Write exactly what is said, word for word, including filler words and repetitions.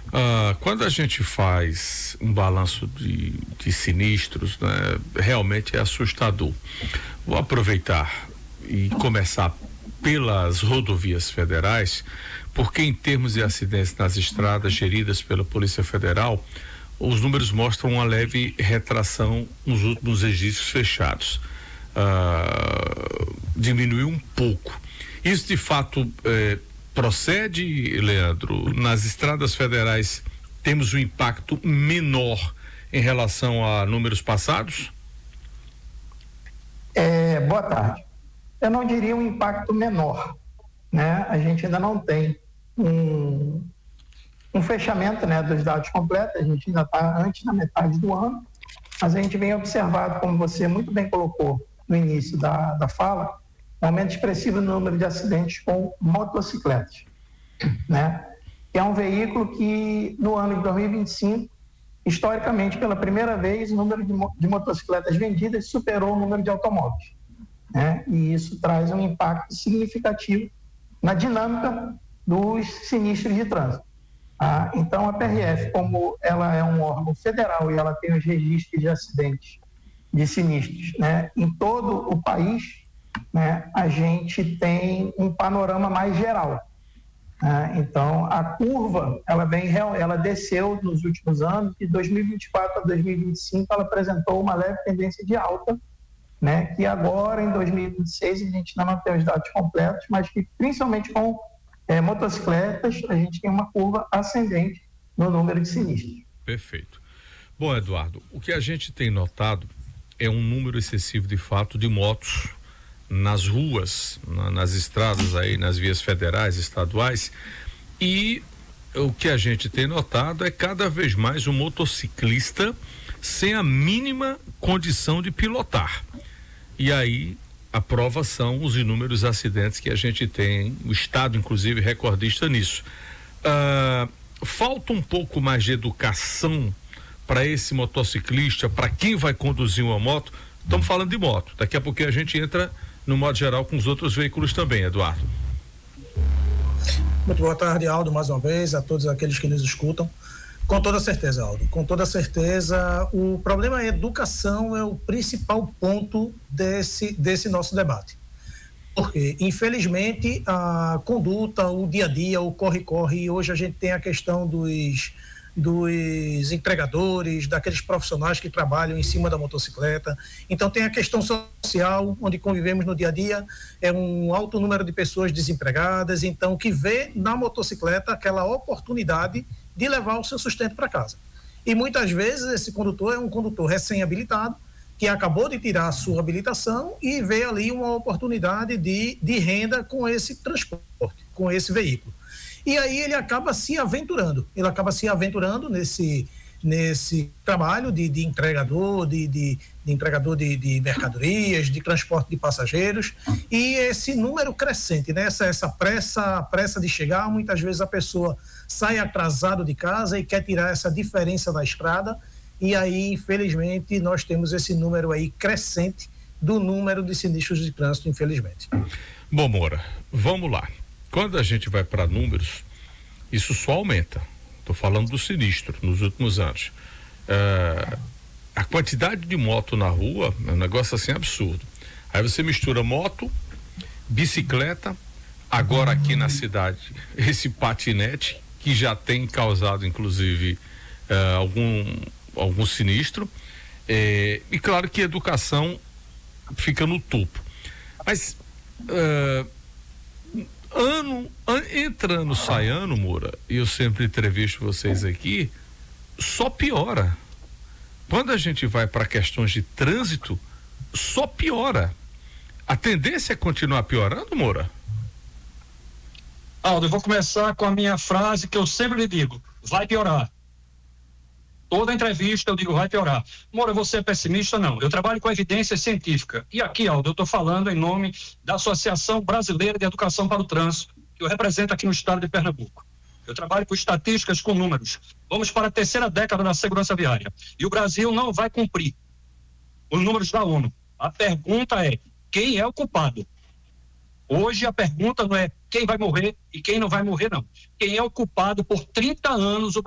Ah, quando a gente faz um balanço de, de sinistros, né, realmente é assustador. Vou aproveitar e começar pelas rodovias federais, porque em termos de acidentes nas estradas geridas pela Polícia Federal, os números mostram uma leve retração nos últimos registros fechados. Ah, diminuiu um pouco. Isso de fato eh, procede, Leandro? Nas estradas federais temos um impacto menor em relação a números passados? É, boa tarde. Eu não diria um impacto menor, né? A gente ainda não tem um, um fechamento, né, dos dados completos, a gente ainda está antes da metade do ano, mas a gente vem observado, como você muito bem colocou no início da, da fala, um aumento expressivo no número de acidentes com motocicletas, né? Que é um veículo que no ano de dois mil e vinte e cinco, historicamente, pela primeira vez, o número de, de motocicletas vendidas superou o número de automóveis, né? E isso traz um impacto significativo na dinâmica dos sinistros de trânsito. Ah, então, a P R F, como ela é um órgão federal e ela tem os registros de acidentes, de sinistros, né, em todo o país, né, a gente tem um panorama mais geral. Né? Então, a curva, ela, vem, ela desceu nos últimos anos, de dois mil e vinte e quatro a dois mil e vinte e cinco, ela apresentou uma leve tendência de alta, né, que agora, em dois mil e vinte e seis, a gente ainda não tem os dados completos, mas que, principalmente com é, motocicletas, a gente tem uma curva ascendente no número de sinistros. Perfeito. Bom, Eduardo, o que a gente tem notado é um número excessivo, de fato, de motos nas ruas, na, nas estradas aí, nas vias federais, estaduais, e o que a gente tem notado é cada vez mais o motociclista sem a mínima condição de pilotar. E aí a prova são os inúmeros acidentes que a gente tem, o estado inclusive recordista nisso. Ah, falta um pouco mais de educação para esse motociclista, para quem vai conduzir uma moto. Estamos falando de moto, daqui a pouquinho a gente entra no modo geral com os outros veículos também, Eduardo. Muito boa tarde, Aldo, mais uma vez, a todos aqueles que nos escutam. Com toda certeza, Aldo, com toda certeza, o problema é educação, é o principal ponto desse, desse nosso debate. Porque, infelizmente, a conduta, o dia a dia, o corre-corre, e hoje a gente tem a questão dos, dos entregadores, daqueles profissionais que trabalham em cima da motocicleta. Então, tem a questão social, onde convivemos no dia a dia, é um alto número de pessoas desempregadas, então, que vê na motocicleta aquela oportunidade de levar o seu sustento para casa. E muitas vezes esse condutor é um condutor recém-habilitado, que acabou de tirar a sua habilitação e vê ali uma oportunidade de, de renda com esse transporte, com esse veículo. E aí ele acaba se aventurando, ele acaba se aventurando nesse, nesse trabalho de, de entregador, de, de, de entregador de, de mercadorias, de transporte de passageiros, e esse número crescente, né? essa, essa pressa, pressa de chegar, muitas vezes a pessoa sai atrasado de casa e quer tirar essa diferença da estrada, e aí, infelizmente, nós temos esse número aí crescente do número de sinistros de trânsito, infelizmente. Bom, Moura, vamos lá. Quando a gente vai para números, isso só aumenta. Estou falando do sinistro nos últimos anos. Uh, a quantidade de moto na rua é um negócio assim absurdo. Aí você mistura moto, bicicleta, agora aqui na cidade, esse patinete, que já tem causado, inclusive, uh, algum, algum sinistro. Eh, e claro que a educação fica no topo. Mas... Uh, Ano, an, entra ano, sai ano, Moura, e eu sempre entrevisto vocês aqui, só piora. Quando a gente vai para questões de trânsito, só piora. A tendência é continuar piorando, Moura? Aldo, eu vou começar com a minha frase que eu sempre lhe digo: vai piorar. Toda entrevista eu digo, vai piorar. Moura, você é pessimista? Não. Eu trabalho com evidência científica. E aqui, Aldo, eu estou falando em nome da Associação Brasileira de Educação para o Trânsito, que eu represento aqui no estado de Pernambuco. Eu trabalho com estatísticas, com números. Vamos para a terceira década da segurança viária. E o Brasil não vai cumprir os números da ONU. A pergunta é, quem é o culpado? Hoje a pergunta não é quem vai morrer e quem não vai morrer, não. Quem é o culpado por trinta anos o